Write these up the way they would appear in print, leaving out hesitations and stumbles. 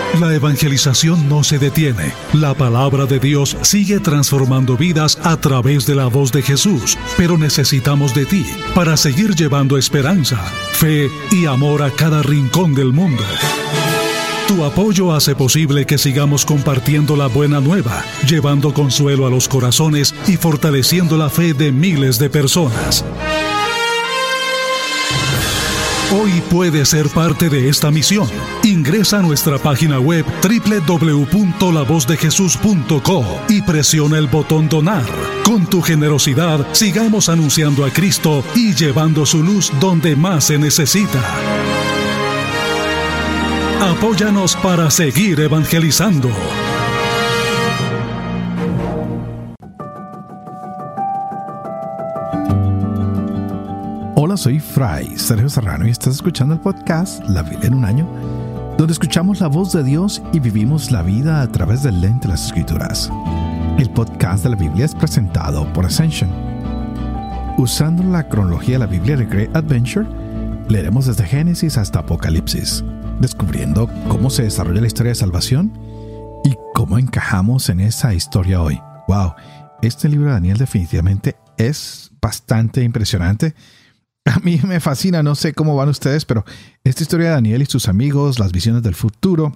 La evangelización no se detiene. La palabra de Dios sigue transformando vidas a través de la voz de Jesús, pero necesitamos de ti para seguir llevando esperanza, fe y amor a cada rincón del mundo. Tu apoyo hace posible que sigamos compartiendo la buena nueva, llevando consuelo a los corazones y fortaleciendo la fe de miles de personas. Hoy puedes ser parte de esta misión. Ingresa a nuestra página web www.lavozdejesús.co y presiona el botón Donar. Con tu generosidad, sigamos anunciando a Cristo y llevando su luz donde más se necesita. Apóyanos para seguir evangelizando. Hola, soy Fray Sergio Serrano y estás escuchando el podcast La Biblia en un año, donde escuchamos la voz de Dios y vivimos la vida a través del lente de las Escrituras. El podcast de la Biblia es presentado por Ascension. Usando la cronología de la Biblia de Great Adventure, leeremos desde Génesis hasta Apocalipsis, descubriendo cómo se desarrolla la historia de salvación y cómo encajamos en esa historia hoy. ¡Wow! Este libro de Daniel definitivamente es bastante impresionante. A mí me fascina, no sé cómo van ustedes, pero esta historia de Daniel y sus amigos, las visiones del futuro,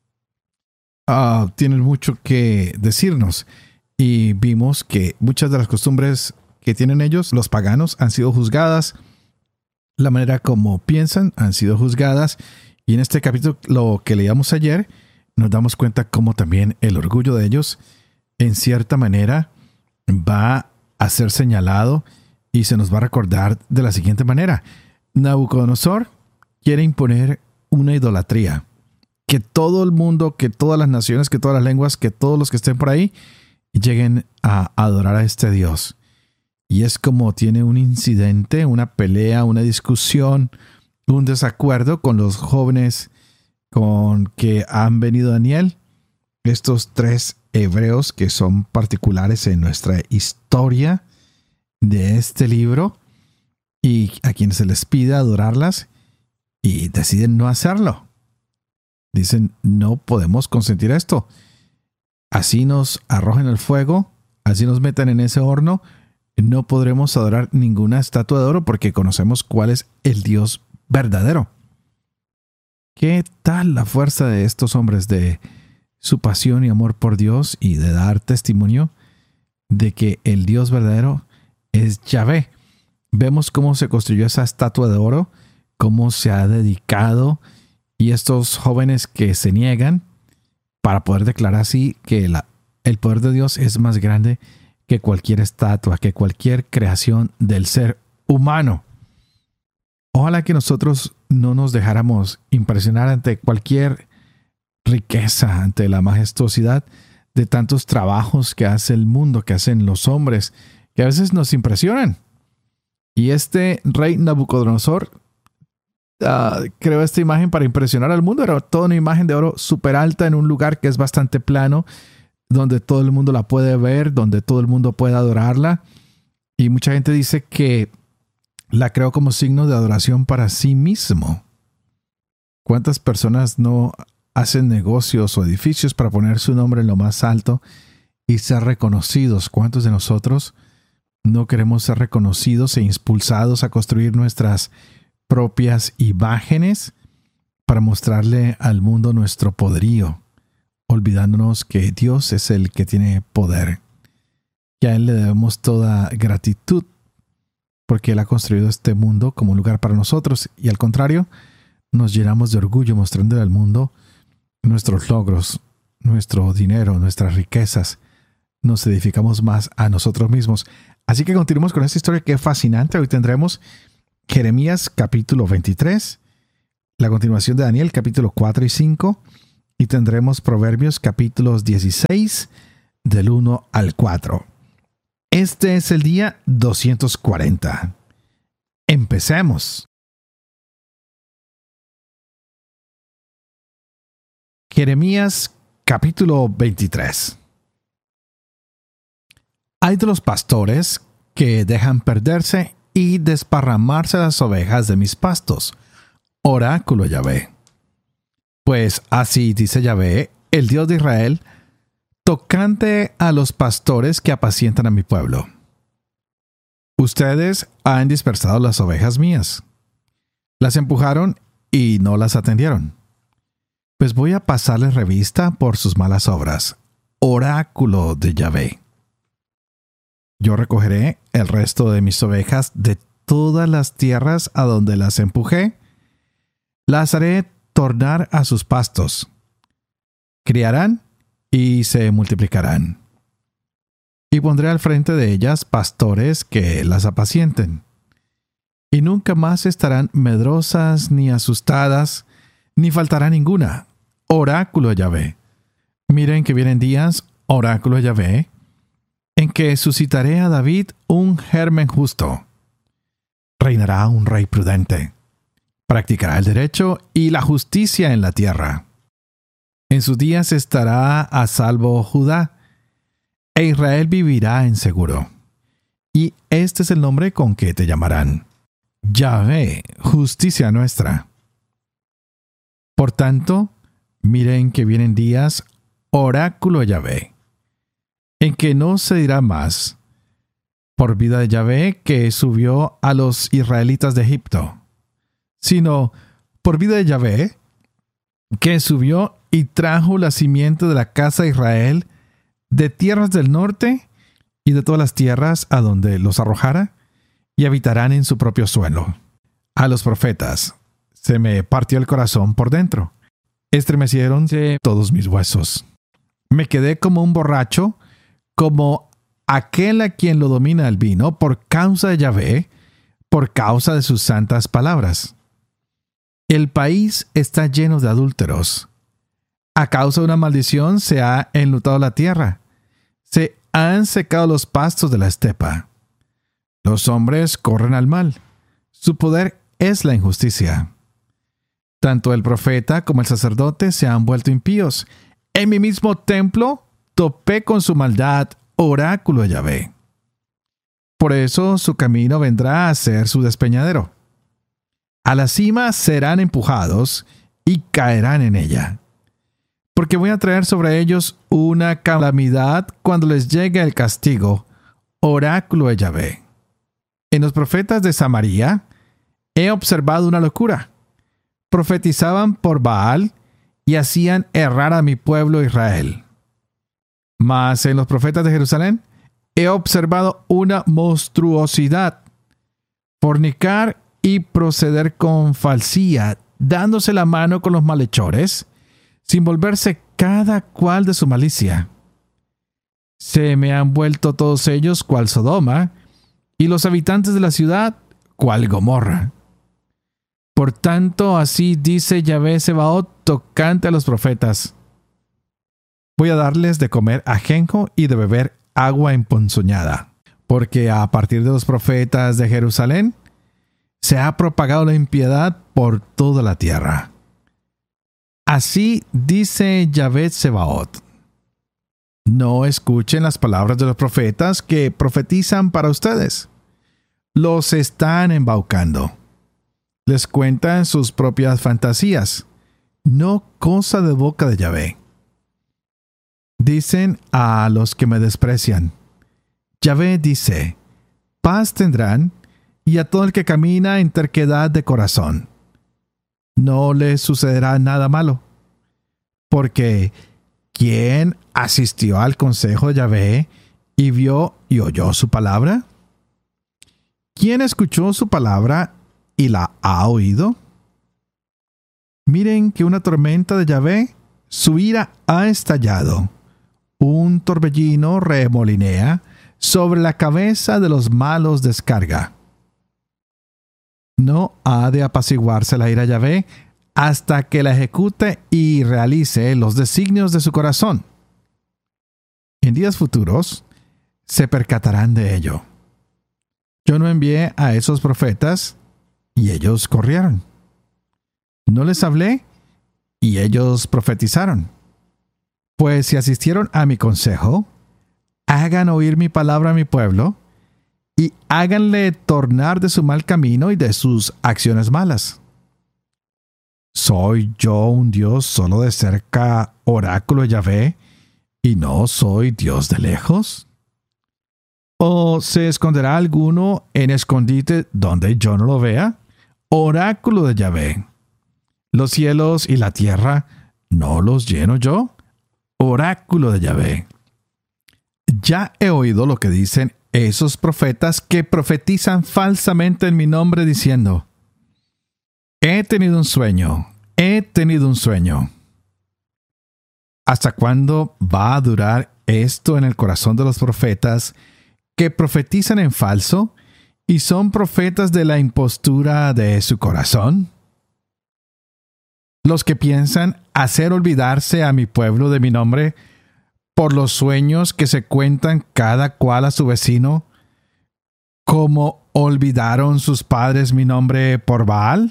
tienen mucho que decirnos. Y vimos que muchas de las costumbres que tienen ellos, los paganos, han sido juzgadas. La manera como piensan han sido juzgadas. Y en este capítulo, lo que leíamos ayer, nos damos cuenta cómo también el orgullo de ellos, en cierta manera, va a ser señalado. Y se nos va a recordar de la siguiente manera. Nabucodonosor quiere imponer una idolatría. Que todo el mundo, que todas las naciones, que todas las lenguas, que todos los que estén por ahí lleguen a adorar a este Dios. Y es como tiene un incidente, una pelea, una discusión, un desacuerdo con los jóvenes con que han venido Daniel. Estos tres hebreos que son particulares en nuestra historia de este libro, y a quienes se les pide adorarlas y deciden no hacerlo. Dicen, no podemos consentir esto. Así nos arrojen al fuego, así nos metan en ese horno, no podremos adorar ninguna estatua de oro porque conocemos cuál es el Dios verdadero. ¿Qué tal la fuerza de estos hombres, de su pasión y amor por Dios y de dar testimonio de que el Dios verdadero es Yahvé? Vemos cómo se construyó esa estatua de oro, cómo se ha dedicado, y estos jóvenes que se niegan para poder declarar así que el poder de Dios es más grande que cualquier estatua, que cualquier creación del ser humano. Ojalá que nosotros no nos dejáramos impresionar ante cualquier riqueza, ante la majestuosidad de tantos trabajos que hace el mundo, que hacen los hombres, que a veces nos impresionan. Y este rey Nabucodonosor creó esta imagen para impresionar al mundo. Era toda una imagen de oro súper alta en un lugar que es bastante plano, donde todo el mundo la puede ver, donde todo el mundo puede adorarla. Y mucha gente dice que la creó como signo de adoración para sí mismo. ¿Cuántas personas no hacen negocios o edificios para poner su nombre en lo más alto y ser reconocidos? ¿Cuántos de nosotros no queremos ser reconocidos e impulsados a construir nuestras propias imágenes para mostrarle al mundo nuestro poderío, olvidándonos que Dios es el que tiene poder? Y a Él le debemos toda gratitud porque Él ha construido este mundo como un lugar para nosotros, y al contrario, nos llenamos de orgullo mostrándole al mundo nuestros logros, nuestro dinero, nuestras riquezas. Nos edificamos más a nosotros mismos. Así que continuamos con esta historia que es fascinante. Hoy tendremos Jeremías capítulo 23, la continuación de Daniel capítulo 4 y 5, y tendremos Proverbios capítulos 16 del 1 al 4. Este es el día 240. Empecemos. Jeremías capítulo 23. Hay de los pastores que dejan perderse y desparramarse las ovejas de mis pastos. Oráculo Yahvé. Pues así dice Yahvé, el Dios de Israel, tocante a los pastores que apacientan a mi pueblo. Ustedes han dispersado las ovejas mías. Las empujaron y no las atendieron. Pues voy a pasarles revista por sus malas obras. Oráculo de Yahvé. Yo recogeré el resto de mis ovejas de todas las tierras a donde las empujé. Las haré tornar a sus pastos. Criarán y se multiplicarán. Y pondré al frente de ellas pastores que las apacienten. Y nunca más estarán medrosas ni asustadas, ni faltará ninguna. Oráculo de Yahvé. Miren que vienen días, oráculo de Yahvé, en que suscitaré a David un germen justo. Reinará un rey prudente. Practicará el derecho y la justicia en la tierra. En sus días estará a salvo Judá, e Israel vivirá en seguro. Y este es el nombre con que te llamarán: Yahvé, justicia nuestra. Por tanto, miren que vienen días, oráculo de Yahvé, en que no se dirá más, por vida de Yahvé que subió a los israelitas de Egipto, sino por vida de Yahvé que subió y trajo la simiente de la casa de Israel de tierras del norte y de todas las tierras a donde los arrojara, y habitarán en su propio suelo. A los profetas se me partió el corazón por dentro. Estremeciéronse todos mis huesos. Me quedé como un borracho, como aquel a quien lo domina el vino, por causa de Yahvé, por causa de sus santas palabras. El país está lleno de adúlteros. A causa de una maldición se ha enlutado la tierra. Se han secado los pastos de la estepa. Los hombres corren al mal. Su poder es la injusticia. Tanto el profeta como el sacerdote se han vuelto impíos. En mi mismo templo topé con su maldad, oráculo de Yahvé. Por eso su camino vendrá a ser su despeñadero. A la cima serán empujados y caerán en ella. Porque voy a traer sobre ellos una calamidad cuando les llegue el castigo, oráculo de Yahvé. En los profetas de Samaria he observado una locura. Profetizaban por Baal y hacían errar a mi pueblo Israel. Mas en los profetas de Jerusalén he observado una monstruosidad: fornicar y proceder con falsía, dándose la mano con los malhechores, sin volverse cada cual de su malicia. Se me han vuelto todos ellos cual Sodoma, y los habitantes de la ciudad cual Gomorra. Por tanto, así dice Yahvé Sebaot tocante a los profetas: voy a darles de comer ajenjo y de beber agua emponzoñada, porque a partir de los profetas de Jerusalén se ha propagado la impiedad por toda la tierra. Así dice Yahvé Sebaot: no escuchen las palabras de los profetas que profetizan para ustedes. Los están embaucando. Les cuentan sus propias fantasías, no cosa de boca de Yahvé. Dicen a los que me desprecian: Yahvé dice, paz tendrán, y a todo el que camina en terquedad de corazón. No les sucederá nada malo. Porque ¿quién asistió al consejo de Yahvé y vio y oyó su palabra? ¿Quién escuchó su palabra y la ha oído? Miren que una tormenta de Yahvé, su ira ha estallado. Un torbellino remolinea, sobre la cabeza de los malos descarga. No ha de apaciguarse la ira de Yahvé hasta que la ejecute y realice los designios de su corazón. En días futuros se percatarán de ello. Yo no envié a esos profetas y ellos corrieron. No les hablé y ellos profetizaron. Pues si asistieron a mi consejo, hagan oír mi palabra a mi pueblo y háganle tornar de su mal camino y de sus acciones malas. ¿Soy yo un Dios solo de cerca, oráculo de Yahvé, y no soy Dios de lejos? ¿O se esconderá alguno en escondite donde yo no lo vea? Oráculo de Yahvé. ¿Los cielos y la tierra no los lleno yo? Oráculo de Yahvé. Ya he oído lo que dicen esos profetas que profetizan falsamente en mi nombre diciendo: he tenido un sueño. ¿Hasta cuándo va a durar esto en el corazón de los profetas que profetizan en falso y son profetas de la impostura de su corazón? Los que piensan hacer olvidarse a mi pueblo de mi nombre por los sueños que se cuentan cada cual a su vecino, como olvidaron sus padres mi nombre por Baal.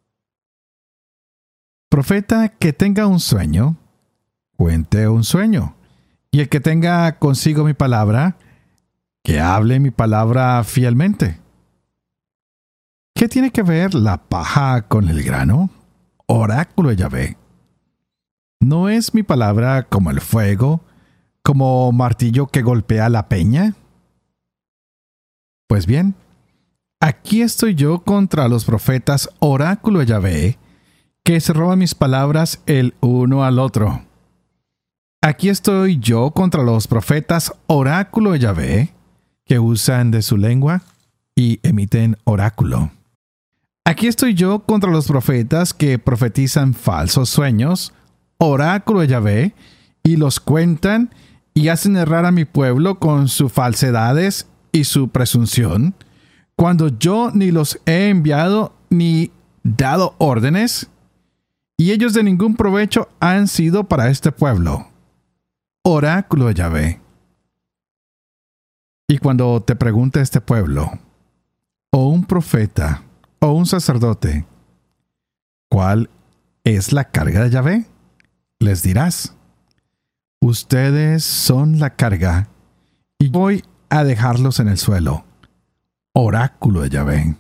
Profeta que tenga un sueño, cuente un sueño, y el que tenga consigo mi palabra, que hable mi palabra fielmente. ¿Qué tiene que ver la paja con el grano? Oráculo de Yahvé. ¿No es mi palabra como el fuego, como martillo que golpea la peña? Pues bien, aquí estoy yo contra los profetas oráculo de Yahvé, que se roban mis palabras el uno al otro. Aquí estoy yo contra los profetas oráculo de Yahvé, que usan de su lengua y emiten oráculo. Aquí estoy yo contra los profetas que profetizan falsos sueños, oráculo de Yahvé, y los cuentan y hacen errar a mi pueblo con sus falsedades y su presunción, cuando yo ni los he enviado ni dado órdenes, y ellos de ningún provecho han sido para este pueblo. Oráculo de Yahvé. Y cuando te pregunte este pueblo, o un profeta, o un sacerdote, ¿cuál es la carga de Yahvé? Les dirás: ustedes son la carga, y voy a dejarlos en el suelo. Oráculo de Yahvé.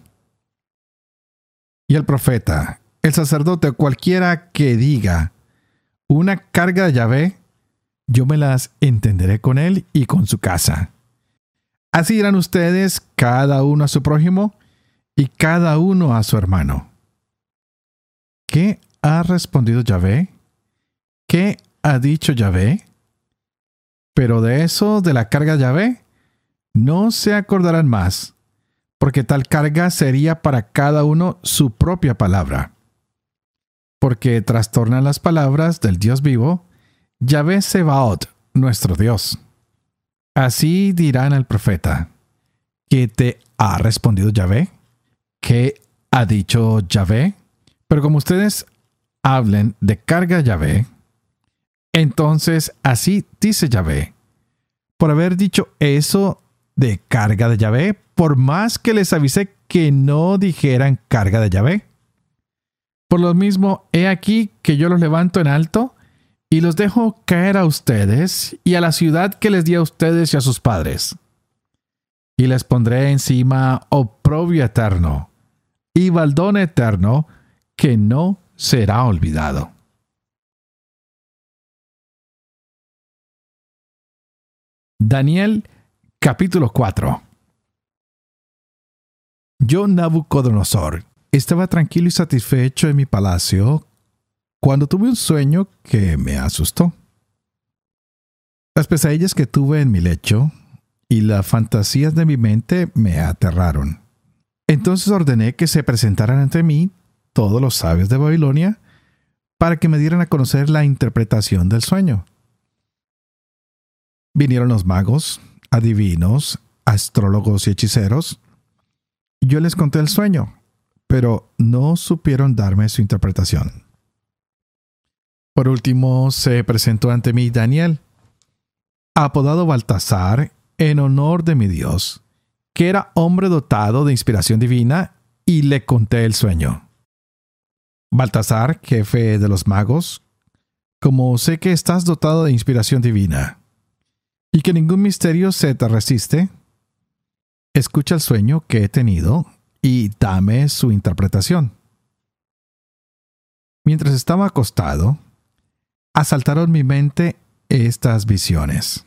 Y el profeta, el sacerdote, cualquiera que diga una carga de Yahvé, yo me las entenderé con él y con su casa. Así dirán ustedes, cada uno a su prójimo y cada uno a su hermano. ¿Qué ha respondido Yahvé? ¿Qué ha dicho Yahvé? Pero de eso, de la carga de Yahvé, no se acordarán más, porque tal carga sería para cada uno su propia palabra. Porque trastornan las palabras del Dios vivo, Yahvé Sebaot, nuestro Dios. Así dirán al profeta: ¿qué te ha respondido Yahvé? ¿Qué ha dicho Yahvé? Pero como ustedes hablen de carga Yahvé, entonces así dice Yahvé: por haber dicho eso de carga de Yahvé, por más que les avisé que no dijeran carga de Yahvé. Por lo mismo, he aquí que yo los levanto en alto y los dejo caer a ustedes y a la ciudad que les di a ustedes y a sus padres. Y les pondré encima oprobio eterno y baldón eterno que no será olvidado. Daniel capítulo 4. Yo, Nabucodonosor, estaba tranquilo y satisfecho en mi palacio cuando tuve un sueño que me asustó. Las pesadillas que tuve en mi lecho y las fantasías de mi mente me aterraron. Entonces ordené que se presentaran ante mí todos los sabios de Babilonia para que me dieran a conocer la interpretación del sueño. Vinieron los magos, adivinos, astrólogos y hechiceros. Yo les conté el sueño, pero no supieron darme su interpretación. Por último, se presentó ante mí Daniel, apodado Baltasar, en honor de mi Dios, que era hombre dotado de inspiración divina, y le conté el sueño. Baltasar, jefe de los magos, como sé que estás dotado de inspiración divina, y que ningún misterio se te resiste, escucha el sueño que he tenido y dame su interpretación. Mientras estaba acostado, asaltaron mi mente estas visiones.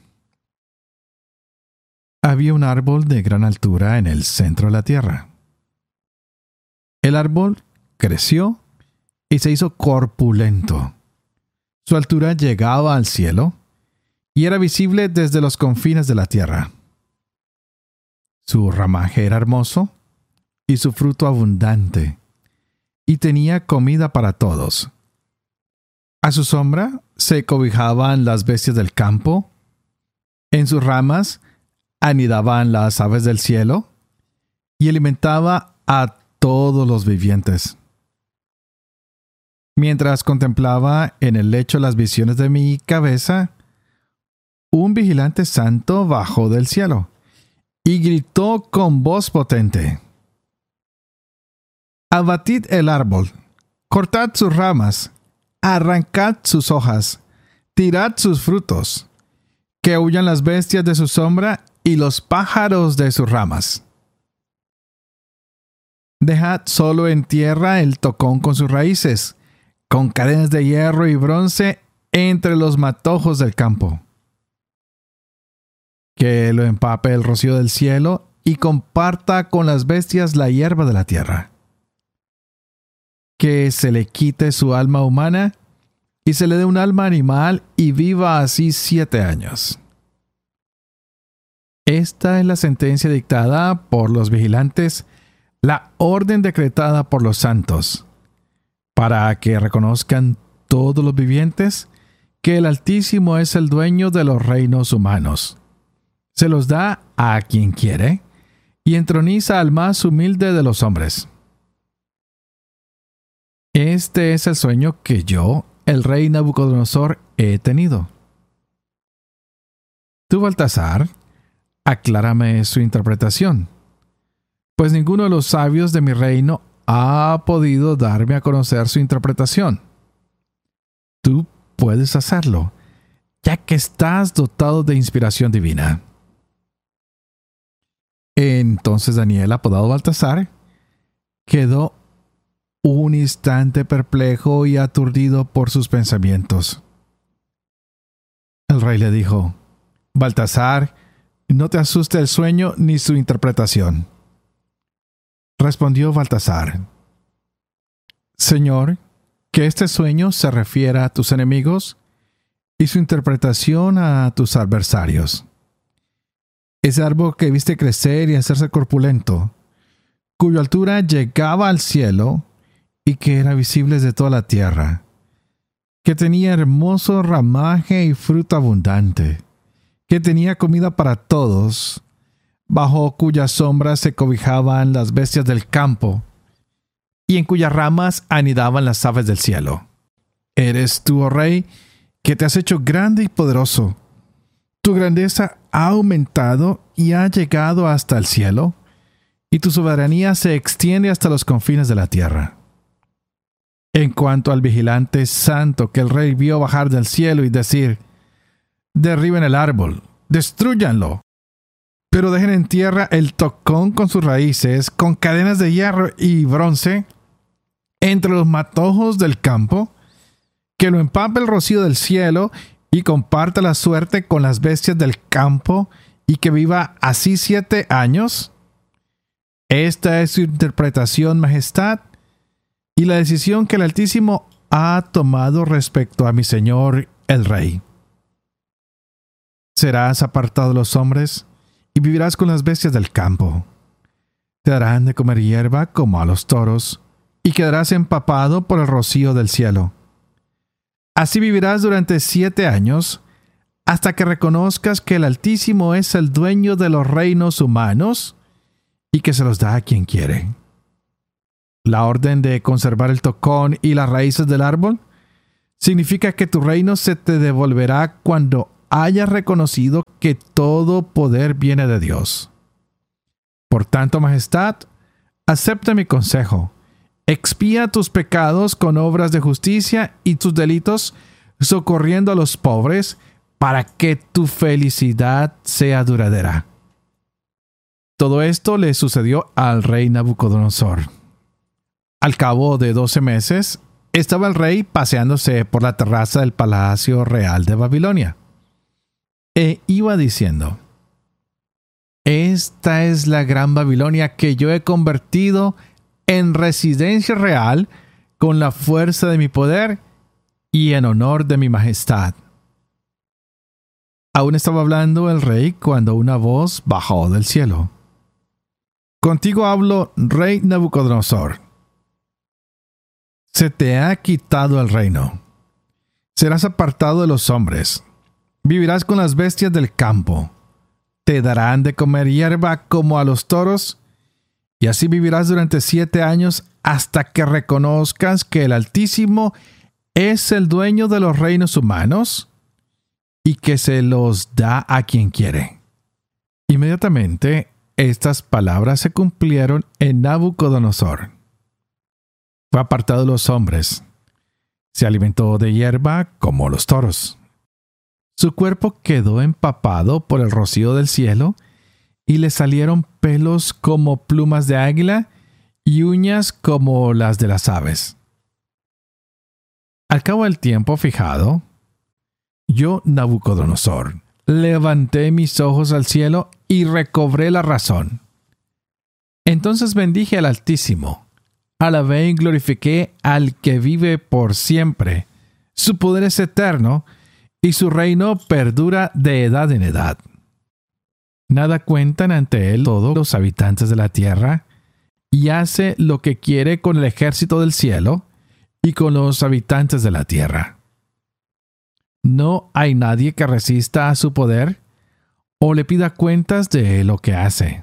Había un árbol de gran altura en el centro de la tierra. El árbol creció y se hizo corpulento. Su altura llegaba al cielo y era visible desde los confines de la tierra. Su ramaje era hermoso y su fruto abundante, y tenía comida para todos. A su sombra se cobijaban las bestias del campo, en sus ramas anidaban las aves del cielo, y alimentaba a todos los vivientes. Mientras contemplaba en el lecho las visiones de mi cabeza, un vigilante santo bajó del cielo y gritó con voz potente: «Abatid el árbol, cortad sus ramas, arrancad sus hojas, tirad sus frutos, que huyan las bestias de su sombra y los pájaros de sus ramas. Dejad solo en tierra el tocón con sus raíces, con cadenas de hierro y bronce entre los matojos del campo. Que lo empape el rocío del cielo y comparta con las bestias la hierba de la tierra. Que se le quite su alma humana y se le dé un alma animal y viva así 7 años. Esta es la sentencia dictada por los vigilantes, la orden decretada por los santos, para que reconozcan todos los vivientes que el Altísimo es el dueño de los reinos humanos. Se los da a quien quiere y entroniza al más humilde de los hombres. Este es el sueño que yo, el rey Nabucodonosor, he tenido. Tú, Baltasar, aclárame su interpretación, pues ninguno de los sabios de mi reino ha podido darme a conocer su interpretación. Tú puedes hacerlo, ya que estás dotado de inspiración divina». Entonces Daniel, apodado Baltasar, quedó un instante perplejo y aturdido por sus pensamientos. El rey le dijo: «Baltasar, no te asuste el sueño ni su interpretación». Respondió Baltasar: «Señor, que este sueño se refiera a tus enemigos y su interpretación a tus adversarios. Ese árbol que viste crecer y hacerse corpulento, cuya altura llegaba al cielo y que era visible desde toda la tierra, que tenía hermoso ramaje y fruto abundante, que tenía comida para todos, bajo cuyas sombras se cobijaban las bestias del campo, y en cuyas ramas anidaban las aves del cielo. Eres tú, oh rey, que te has hecho grande y poderoso. Tu grandeza ha aumentado y ha llegado hasta el cielo, y tu soberanía se extiende hasta los confines de la tierra. En cuanto al vigilante santo que el rey vio bajar del cielo y decir: derriben el árbol, destrúyanlo, pero dejen en tierra el tocón con sus raíces, con cadenas de hierro y bronce, entre los matojos del campo, que lo empape el rocío del cielo y comparta la suerte con las bestias del campo, y que viva así 7 años. Esta es su interpretación, majestad, y la decisión que el Altísimo ha tomado respecto a mi señor el rey. Serás apartado de los hombres y vivirás con las bestias del campo. Te darán de comer hierba como a los toros, y quedarás empapado por el rocío del cielo. Así vivirás durante 7 años, hasta que reconozcas que el Altísimo es el dueño de los reinos humanos y que se los da a quien quiere. La orden de conservar el tocón y las raíces del árbol significa que tu reino se te devolverá cuando hayas reconocido que todo poder viene de Dios. Por tanto, majestad, acepta mi consejo. Expía tus pecados con obras de justicia y tus delitos socorriendo a los pobres, para que tu felicidad sea duradera». Todo esto le sucedió al rey Nabucodonosor. Al cabo de 12 meses, estaba el rey paseándose por la terraza del Palacio Real de Babilonia. E iba diciendo: esta es la gran Babilonia que yo he convertido en residencia real con la fuerza de mi poder y en honor de mi majestad. Aún estaba hablando el rey cuando una voz bajó del cielo: contigo hablo, rey Nabucodonosor. Se te ha quitado el reino. Serás apartado de los hombres. Vivirás con las bestias del campo. Te darán de comer hierba como a los toros, y así vivirás durante 7 años hasta que reconozcas que el Altísimo es el dueño de los reinos humanos y que se los da a quien quiere. Inmediatamente, estas palabras se cumplieron en Nabucodonosor. Fue apartado de los hombres. Se alimentó de hierba como los toros. Su cuerpo quedó empapado por el rocío del cielo y le salieron pelos como plumas de águila y uñas como las de las aves. Al cabo del tiempo fijado, yo, Nabucodonosor, levanté mis ojos al cielo y recobré la razón. Entonces bendije al Altísimo, alabé y glorifiqué al que vive por siempre. Su poder es eterno y su reino perdura de edad en edad. Nada cuentan ante él todos los habitantes de la tierra, y hace lo que quiere con el ejército del cielo y con los habitantes de la tierra. No hay nadie que resista a su poder o le pida cuentas de lo que hace.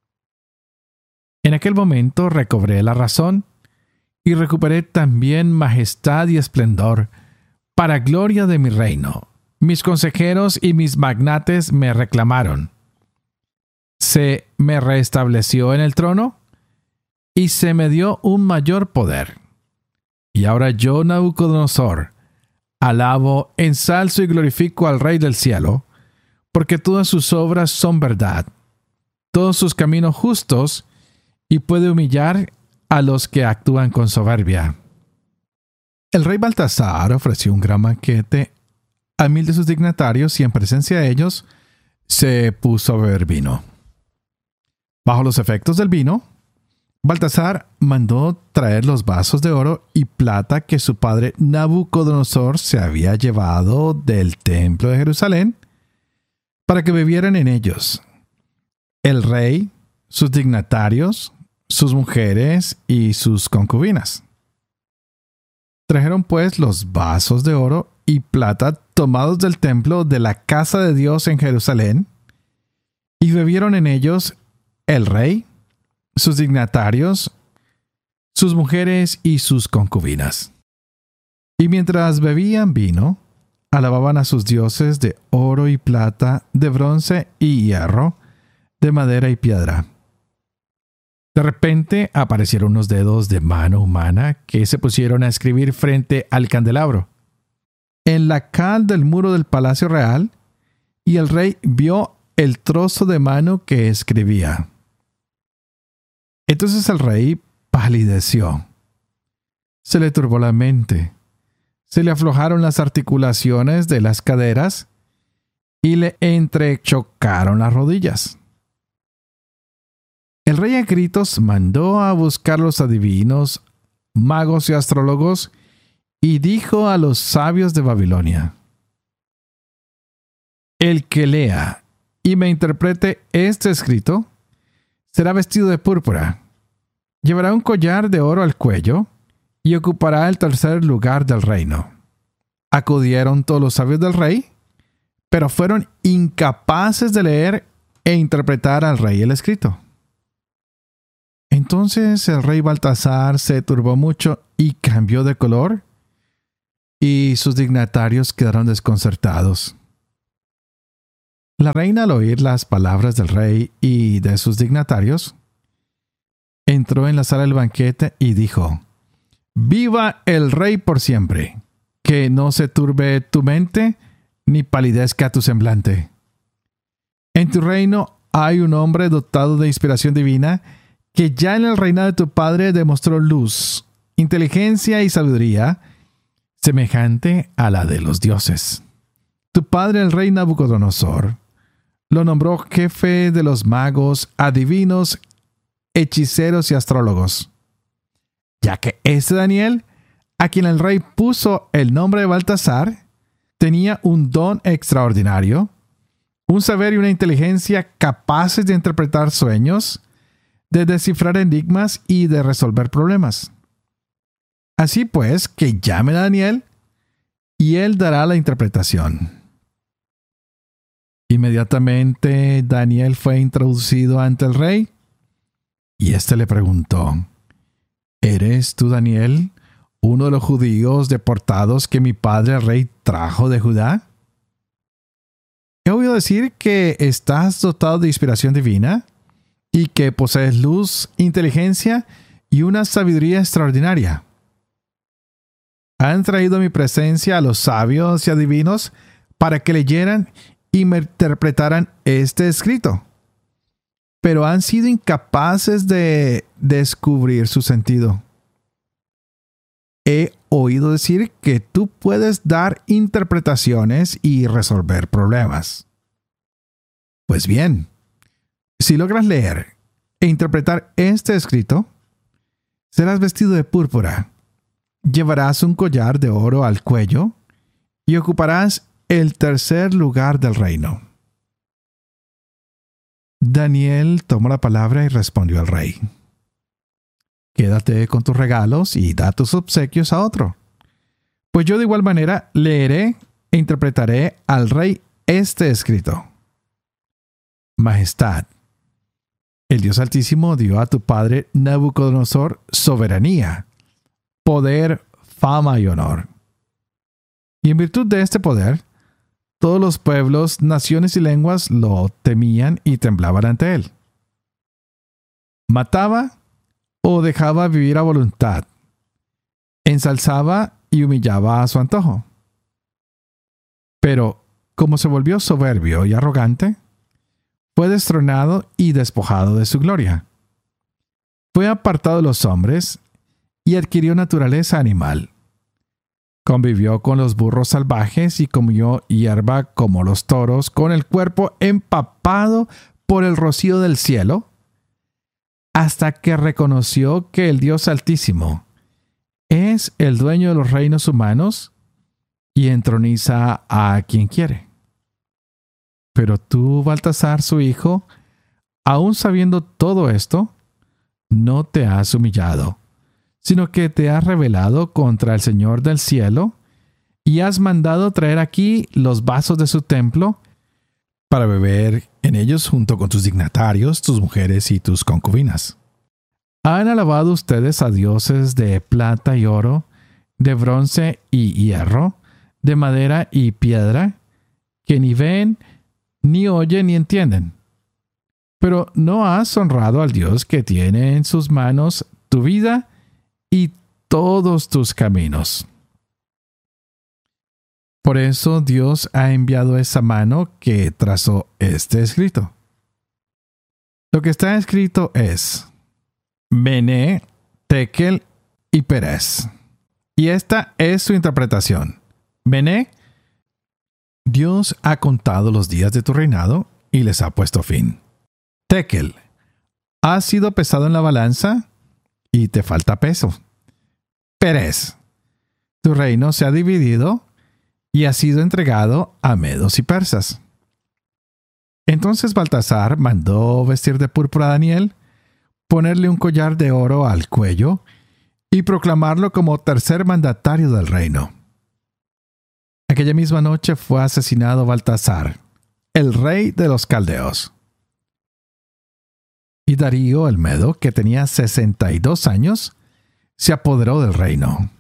En aquel momento recobré la razón y recuperé también majestad y esplendor para gloria de mi reino. Mis consejeros y mis magnates me reclamaron. Se me restableció en el trono y se me dio un mayor poder. Y ahora yo, Nabucodonosor, alabo, ensalzo y glorifico al Rey del cielo, porque todas sus obras son verdad, todos sus caminos justos, y puede humillar a los que actúan con soberbia. El rey Baltasar ofreció un gran banquete a 1000 de sus dignatarios y en presencia de ellos se puso a beber vino. Bajo los efectos del vino, Baltasar mandó traer los vasos de oro y plata que su padre Nabucodonosor se había llevado del templo de Jerusalén para que bebieran en ellos el rey, sus dignatarios, sus mujeres y sus concubinas. Trajeron pues los vasos de oro y plata tomados del templo de la casa de Dios en Jerusalén, y bebieron en ellos el rey, sus dignatarios, sus mujeres y sus concubinas. Y mientras bebían vino, alababan a sus dioses de oro y plata, de bronce y hierro, de madera y piedra. De repente aparecieron unos dedos de mano humana que se pusieron a escribir frente al candelabro, en la cal del muro del palacio real, y el rey vio el trozo de mano que escribía. Entonces el rey palideció. Se le turbó la mente, se le aflojaron las articulaciones de las caderas y le entrechocaron las rodillas. El rey a gritos mandó a buscar los adivinos, magos y astrólogos y dijo a los sabios de Babilonia: el que lea y me interprete este escrito será vestido de púrpura, llevará un collar de oro al cuello y ocupará el tercer lugar del reino. Acudieron todos los sabios del rey, pero fueron incapaces de leer e interpretar al rey el escrito. Entonces el rey Baltasar se turbó mucho y cambió de color, y sus dignatarios quedaron desconcertados. La reina, al oír las palabras del rey y de sus dignatarios, entró en la sala del banquete y dijo: ¡Viva el rey por siempre! Que no se turbe tu mente, ni palidezca tu semblante. En tu reino hay un hombre dotado de inspiración divina, que ya en el reinado de tu padre demostró luz inteligencia y sabiduría semejante a la de los dioses. Tu padre, el rey Nabucodonosor, lo nombró jefe de los magos, adivinos, hechiceros y astrólogos, ya que este Daniel, a quien el rey puso el nombre de Baltasar, tenía un don extraordinario, un saber y una inteligencia capaces de interpretar sueños, de descifrar enigmas y de resolver problemas. Así pues, que llamen a Daniel y él dará la interpretación. Inmediatamente Daniel fue introducido ante el rey y éste le preguntó: ¿Eres tú, Daniel, uno de los judíos deportados que mi padre el rey trajo de Judá? He oído decir que estás dotado de inspiración divina y que posees luz, inteligencia y una sabiduría extraordinaria. Han traído a mi presencia a los sabios y adivinos para que leyeran y me interpretaran este escrito, pero han sido incapaces de descubrir su sentido. He oído decir que tú puedes dar interpretaciones y resolver problemas. Pues bien, si logras leer e interpretar este escrito, serás vestido de púrpura, llevarás un collar de oro al cuello y ocuparás el tercer lugar del reino. Daniel tomó la palabra y respondió al rey: Quédate con tus regalos y da tus obsequios a otro, pues yo de igual manera leeré e interpretaré al rey este escrito. Majestad, el Dios Altísimo dio a tu padre Nabucodonosor soberanía, poder, fama y honor. Y en virtud de este poder, todos los pueblos, naciones y lenguas lo temían y temblaban ante él. Mataba o dejaba vivir a voluntad. Ensalzaba y humillaba a su antojo. Pero, como se volvió soberbio y arrogante, fue destronado y despojado de su gloria. Fue apartado de los hombres y adquirió naturaleza animal. Convivió con los burros salvajes y comió hierba como los toros, con el cuerpo empapado por el rocío del cielo, hasta que reconoció que el Dios Altísimo es el dueño de los reinos humanos y entroniza a quien quiere. Pero tú, Baltasar, su hijo, aun sabiendo todo esto, no te has humillado, sino que te has rebelado contra el Señor del cielo y has mandado traer aquí los vasos de su templo para beber en ellos junto con tus dignatarios, tus mujeres y tus concubinas. ¿Han alabado ustedes a dioses de plata y oro, de bronce y hierro, de madera y piedra, que ni ven, ni oyen, ni entienden? Pero no has honrado al Dios que tiene en sus manos tu vida y todos tus caminos. Por eso Dios ha enviado esa mano que trazó este escrito. Lo que está escrito es Mené, Tekel y Peres. Y esta es su interpretación. Mené: Dios ha contado los días de tu reinado y les ha puesto fin. Tekel: has sido pesado en la balanza y te falta peso. Peres: tu reino se ha dividido y ha sido entregado a medos y persas. Entonces Baltasar mandó vestir de púrpura a Daniel, ponerle un collar de oro al cuello y proclamarlo como tercer mandatario del reino. Aquella misma noche fue asesinado Baltasar, el rey de los caldeos. Y Darío el Medo, que tenía 62 años, se apoderó del reino.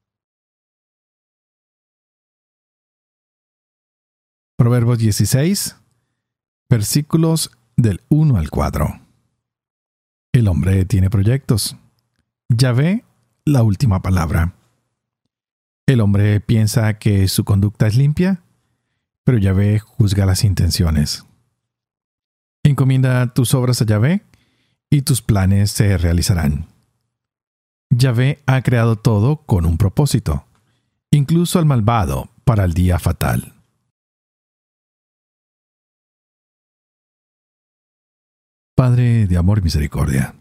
Proverbios 16, versículos del 1 al 4. El hombre tiene proyectos. Yahvé, la última palabra. El hombre piensa que su conducta es limpia, pero Yahvé juzga las intenciones. Encomienda tus obras a Yahvé y tus planes se realizarán. Yahvé ha creado todo con un propósito, incluso al malvado para el día fatal. Padre de amor y misericordia,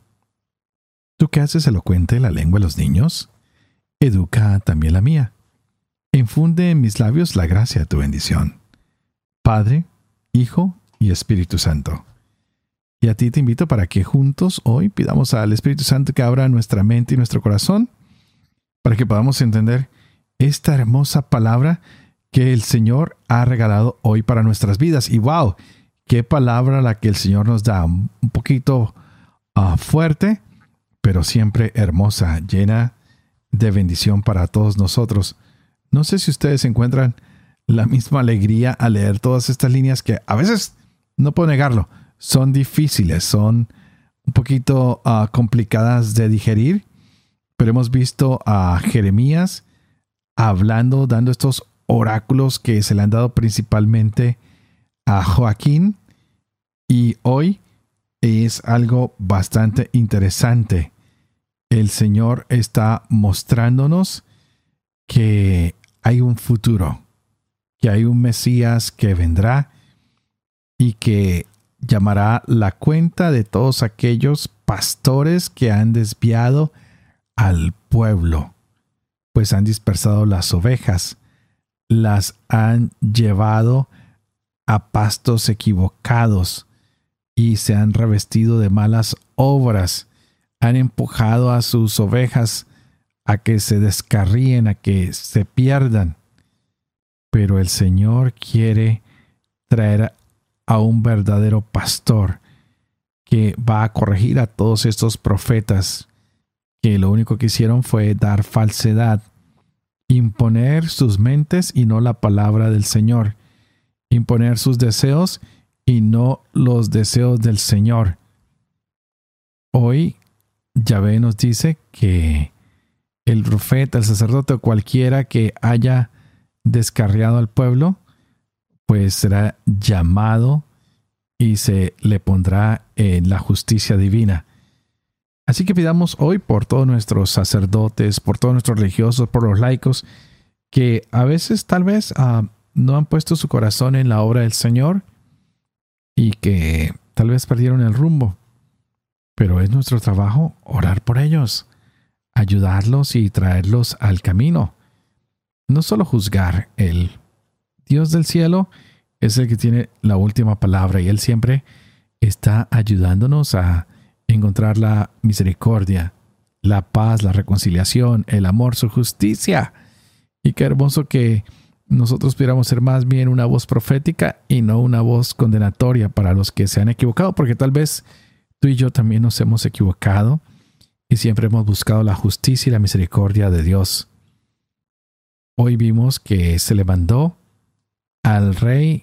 tú que haces elocuente la lengua de los niños, educa también la mía. Infunde en mis labios la gracia de tu bendición. Padre, Hijo y Espíritu Santo. Y a ti te invito para que juntos hoy pidamos al Espíritu Santo que abra nuestra mente y nuestro corazón para que podamos entender esta hermosa palabra que el Señor ha regalado hoy para nuestras vidas. Y wow, qué palabra la que el Señor nos da, un poquito fuerte, pero siempre hermosa, llena de bendición para todos nosotros. No sé si ustedes encuentran la misma alegría al leer todas estas líneas que a veces, no puedo negarlo, son difíciles, son un poquito complicadas de digerir, pero hemos visto a Jeremías hablando, dando estos oráculos que se le han dado principalmente a Joaquín, y hoy es algo bastante interesante. El Señor está mostrándonos que hay un futuro, que hay un Mesías que vendrá y que llamará la cuenta de todos aquellos pastores que han desviado al pueblo, pues han dispersado las ovejas, las han llevado a pastos equivocados y se han revestido de malas obras, han empujado a sus ovejas a que se descarríen, a que se pierdan. Pero el Señor quiere traer a un verdadero pastor que va a corregir a todos estos profetas que lo único que hicieron fue dar falsedad, imponer sus mentes y no la palabra del Señor, imponer sus deseos y no los deseos del Señor. Hoy Yahvé nos dice que el profeta, el sacerdote o cualquiera que haya descarriado al pueblo, pues será llamado y se le pondrá en la justicia divina. Así que pidamos hoy por todos nuestros sacerdotes, por todos nuestros religiosos, por los laicos, que a veces tal vez no han puesto su corazón en la obra del Señor y que tal vez perdieron el rumbo. Pero es nuestro trabajo orar por ellos, ayudarlos y traerlos al camino. No solo juzgar. El Dios del cielo es el que tiene la última palabra y Él siempre está ayudándonos a encontrar la misericordia, la paz, la reconciliación, el amor, su justicia. Y qué hermoso que nosotros pudiéramos ser más bien una voz profética y no una voz condenatoria para los que se han equivocado, porque tal vez tú y yo también nos hemos equivocado y siempre hemos buscado la justicia y la misericordia de Dios. Hoy vimos que se le mandó al rey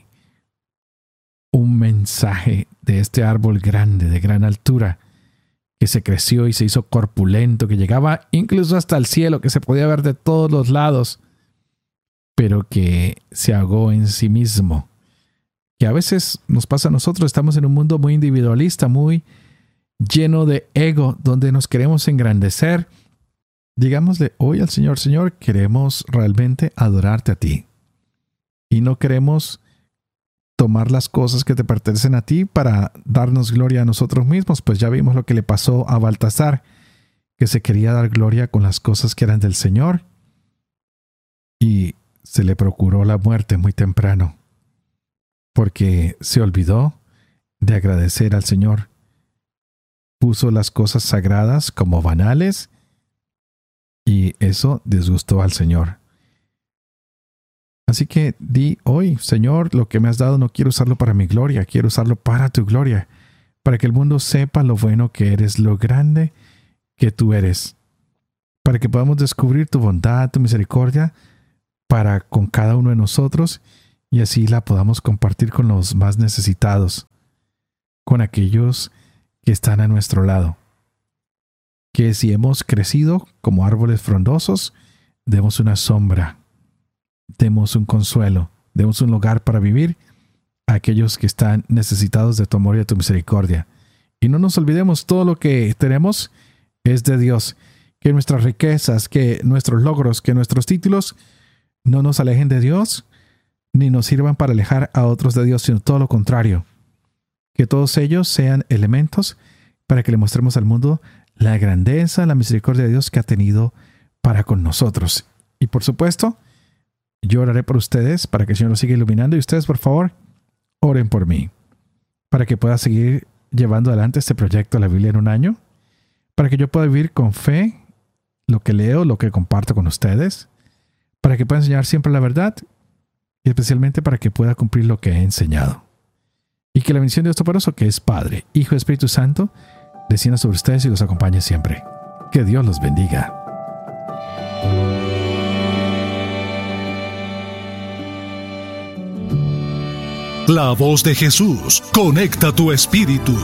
un mensaje de este árbol grande, de gran altura, que se creció y se hizo corpulento, que llegaba incluso hasta el cielo, que se podía ver de todos los lados, pero que se ahogó en sí mismo. Que a veces nos pasa a nosotros, estamos en un mundo muy individualista, muy lleno de ego, donde nos queremos engrandecer. Digámosle hoy al Señor: Señor, queremos realmente adorarte a ti. Y no queremos tomar las cosas que te pertenecen a ti para darnos gloria a nosotros mismos, pues ya vimos lo que le pasó a Baltasar, que se quería dar gloria con las cosas que eran del Señor y se le procuró la muerte muy temprano, porque se olvidó de agradecer al Señor. Puso las cosas sagradas como banales y eso disgustó al Señor. Así que di hoy: Señor, lo que me has dado no quiero usarlo para mi gloria, quiero usarlo para tu gloria, para que el mundo sepa lo bueno que eres, lo grande que tú eres, para que podamos descubrir tu bondad, tu misericordia para con cada uno de nosotros y así la podamos compartir con los más necesitados, con aquellos que están a nuestro lado. Que si hemos crecido como árboles frondosos, demos una sombra, demos un consuelo, demos un lugar para vivir a aquellos que están necesitados de tu amor y de tu misericordia. Y no nos olvidemos, todo lo que tenemos es de Dios. que nuestras riquezas, que nuestros logros, que nuestros títulos no nos alejen de Dios, ni nos sirvan para alejar a otros de Dios, sino todo lo contrario. Que todos ellos sean elementos para que le mostremos al mundo la grandeza, la misericordia de Dios que ha tenido para con nosotros. Y por supuesto, yo oraré por ustedes para que el Señor los siga iluminando. Y ustedes, por favor, oren por mí, para que pueda seguir llevando adelante este proyecto de la Biblia en un año, para que yo pueda vivir con fe lo que leo, lo que comparto con ustedes, para que pueda enseñar siempre la verdad y especialmente para que pueda cumplir lo que he enseñado. Y que la bendición de Dios Todopoderoso, que es Padre, Hijo y Espíritu Santo, descienda sobre ustedes y los acompañe siempre. Que Dios los bendiga. La voz de Jesús conecta tu espíritu.